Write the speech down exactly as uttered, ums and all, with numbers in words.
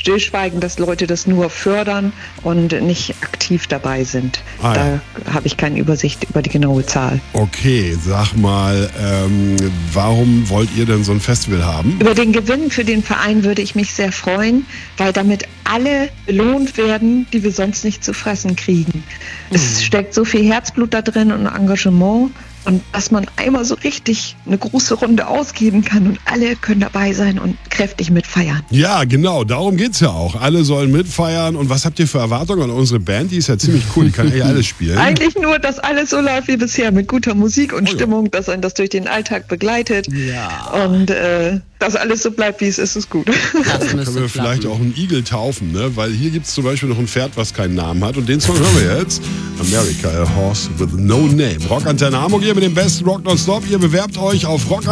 stillschweigen, dass Leute das nur fördern und nicht aktiv dabei sind. Ah, ja. Da habe ich keine Übersicht über die genaue Zahl. Okay, sag mal, ähm, warum wollt ihr denn so ein Festival haben? Über den Gewinn für den Verein würde ich mich sehr freuen, weil damit alle belohnt werden, die wir sonst nicht zu fressen kriegen. Mhm. Es steckt so viel Herzblut da drin und Engagement. Und dass man einmal so richtig eine große Runde ausgeben kann und alle können dabei sein und kräftig mitfeiern. Ja, genau, darum geht's ja auch. Alle sollen mitfeiern. Und was habt ihr für Erwartungen an unsere Band? Die ist ja ziemlich cool, die kann eigentlich alles spielen. Eigentlich nur, dass alles so läuft wie bisher, mit guter Musik und oh, Stimmung, ja. dass einen das durch den Alltag begleitet. Ja. Und äh, dass alles so bleibt, wie es ist, ist gut. Das können wir klappen. Vielleicht auch einen Igel taufen, ne? Weil hier gibt's zum Beispiel noch ein Pferd, was keinen Namen hat. Und den Song hören wir jetzt. America, a horse with no name. Rockantenne Hamburg hier mit dem besten Rock nonstop. Ihr bewerbt euch auf Rock